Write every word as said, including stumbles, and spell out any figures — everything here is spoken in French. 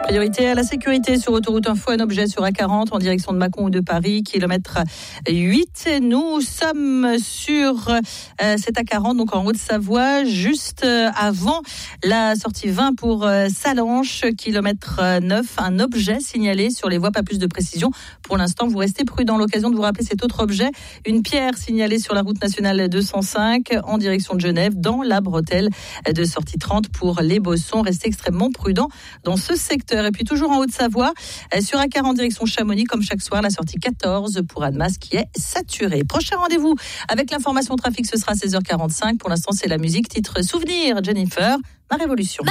Priorité à la sécurité sur autoroute Info, un objet sur A quarante en direction de Mâcon ou de Paris, kilomètre huit. Nous sommes sur euh, cet A quarante, donc en Haute-Savoie, juste avant la sortie vingt pour euh, Salanches, kilomètre neuf. Un objet signalé sur les voies, pas plus de précision. Pour l'instant, vous restez prudent. L'occasion de vous rappeler cet autre objet, une pierre signalée sur la route nationale deux cent cinq en direction de Genève, dans la bretelle de sortie trente pour les Bossons. Restez extrêmement prudent dans ce secteur. Et puis toujours en Haute-Savoie, sur A quarante direction Chamonix, comme chaque soir, la sortie quatorze pour Annemasse qui est saturée. Prochain rendez-vous avec l'information trafic, ce sera à seize heures quarante-cinq. Pour l'instant, c'est la musique, titre Souvenir, Jennifer, Ma Révolution.